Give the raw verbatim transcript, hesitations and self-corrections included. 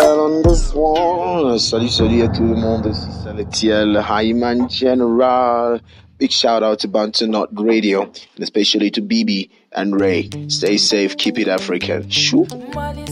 Salatiel on this one. Salut, salut à tout le monde. Ici Salatiel, Hyman General. Big shout out to Bantu Not Radio, and especially to B B and Ray. Stay safe, keep it African. Shoo.